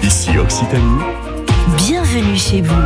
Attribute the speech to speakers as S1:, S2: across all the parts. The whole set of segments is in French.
S1: Ici Occitanie.
S2: Bienvenue chez vous.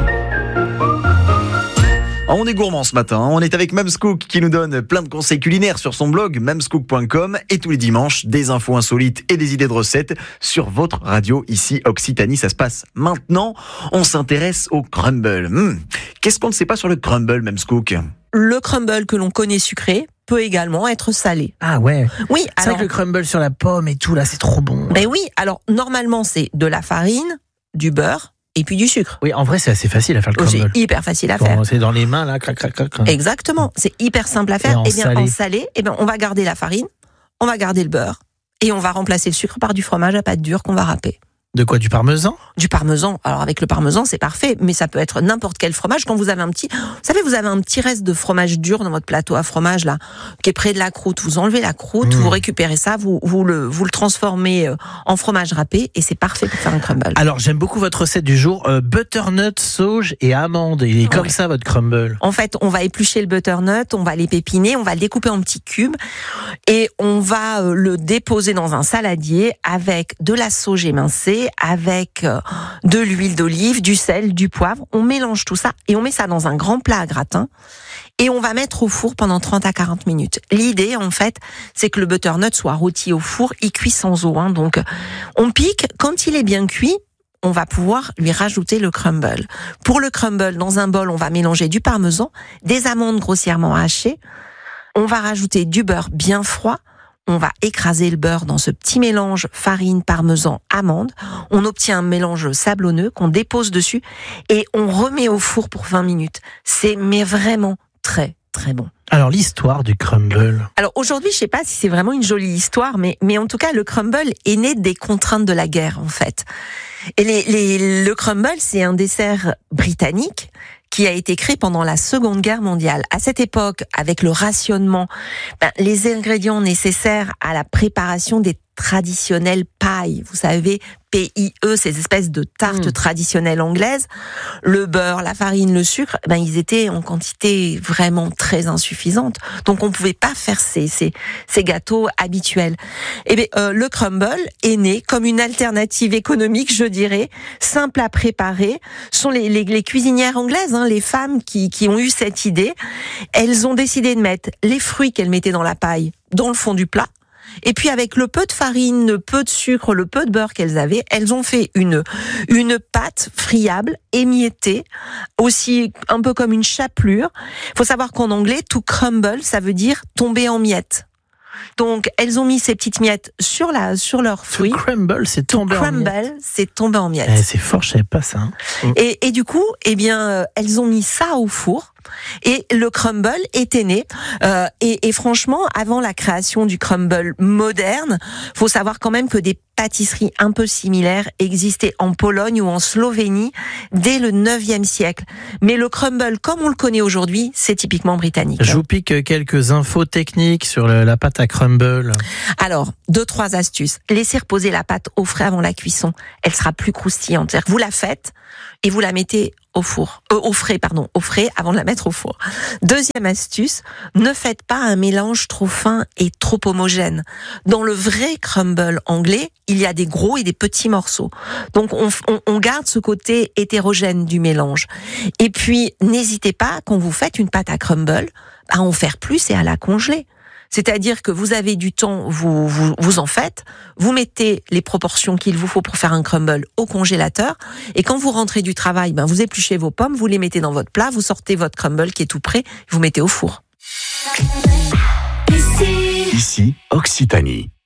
S3: On est gourmand ce matin, on est avec Mamscook qui nous donne plein de conseils culinaires sur son blog mamscook.com et tous les dimanches des infos insolites et des idées de recettes sur votre radio ici Occitanie. Ça se passe maintenant, on s'intéresse au crumble. Qu'est-ce qu'on ne sait pas sur le crumble, Mamscook ?
S4: Le crumble que l'on connaît sucré peut également être salé.
S5: Ah ouais.
S4: Oui,
S5: C'est vrai que le crumble sur la pomme et tout là, c'est trop bon.
S4: Ben oui, alors normalement c'est de la farine, du beurre et puis du sucre.
S5: Oui, en vrai, c'est assez facile à faire le crumble.
S4: C'est hyper facile à faire.
S5: C'est dans les mains là, crac, crac, crac.
S4: Exactement, c'est hyper simple à faire.
S5: Et
S4: en salé, on va garder la farine, on va garder le beurre et on va remplacer le sucre par du fromage à pâte dure qu'on va râper.
S5: De quoi, du parmesan ?
S4: Du parmesan. Alors avec le parmesan, c'est parfait, mais ça peut être n'importe quel fromage. Quand vous avez vous avez un petit reste de fromage dur dans votre plateau à fromage là, qui est près de la croûte. Vous enlevez la croûte, vous récupérez ça, vous le transformez en fromage râpé et c'est parfait pour faire un crumble.
S5: Alors j'aime beaucoup votre recette du jour, butternut, sauge et amande. Il est comme ça votre crumble.
S4: En fait, on va éplucher le butternut, on va les pépiner, on va le découper en petits cubes et on va le déposer dans un saladier avec de la sauge émincée, avec de l'huile d'olive, du sel, du poivre. On mélange tout ça et on met ça dans un grand plat à gratin et on va mettre au four pendant 30 à 40 minutes. L'idée, en fait, c'est que le butternut soit rôti au four, il cuit sans eau. Donc, on pique. Quand il est bien cuit, on va pouvoir lui rajouter le crumble. Pour le crumble, dans un bol, on va mélanger du parmesan, des amandes grossièrement hachées. On va rajouter du beurre bien froid. On va écraser le beurre dans ce petit mélange farine, parmesan, amande. On obtient un mélange sablonneux qu'on dépose dessus et on remet au four pour 20 minutes. C'est vraiment très, très bon.
S5: Alors l'histoire du crumble.
S4: Alors aujourd'hui, je sais pas si c'est vraiment une jolie histoire, mais en tout cas, le crumble est né des contraintes de la guerre, en fait. Et le crumble, c'est un dessert britannique qui a été créé pendant la Seconde Guerre mondiale. À cette époque, avec le rationnement, les ingrédients nécessaires à la préparation des traditionnelles pailles, vous savez, PIE, ces espèces de tartes traditionnelles anglaises, le beurre, la farine, le sucre, ils étaient en quantité vraiment très insuffisante. Donc on pouvait pas faire ces gâteaux habituels. Le crumble est né comme une alternative économique, je dirais, simple à préparer. Ce sont les cuisinières anglaises, les femmes qui ont eu cette idée. Elles ont décidé de mettre les fruits qu'elles mettaient dans la paille dans le fond du plat. Et puis avec le peu de farine, le peu de sucre, le peu de beurre qu'elles avaient, elles ont fait une pâte friable, émiettée, aussi un peu comme une chapelure. Il faut savoir qu'en anglais, to crumble, ça veut dire tomber en miettes. Donc elles ont mis ces petites miettes sur leurs fruits.
S5: To crumble, c'est tomber en miettes.
S4: Crumble, c'est tomber en miettes.
S5: C'est fort, je savais pas ça.
S4: Et du coup, elles ont mis ça au four. Et le crumble était né. Et franchement, avant la création du crumble moderne, faut savoir quand même que des pâtisseries un peu similaires existaient en Pologne ou en Slovénie dès le 9e siècle. Mais le crumble, comme on le connaît aujourd'hui, c'est typiquement britannique.
S5: Je vous pique quelques infos techniques sur la pâte à crumble.
S4: Alors, 2-3 astuces. Laissez reposer la pâte au frais avant la cuisson. Elle sera plus croustillante. C'est-à-dire que vous la faites et vous la mettez au frais avant de la mettre au four. Deuxième astuce, ne faites pas un mélange trop fin et trop homogène. Dans le vrai crumble anglais, il y a des gros et des petits morceaux. Donc on garde ce côté hétérogène du mélange. Et puis n'hésitez pas, quand vous faites une pâte à crumble, à en faire plus et à la congeler. C'est-à-dire que vous avez du temps, vous en faites, vous mettez les proportions qu'il vous faut pour faire un crumble au congélateur, et quand vous rentrez du travail, vous épluchez vos pommes, vous les mettez dans votre plat, vous sortez votre crumble qui est tout prêt, vous mettez au four.
S1: Ici Occitanie.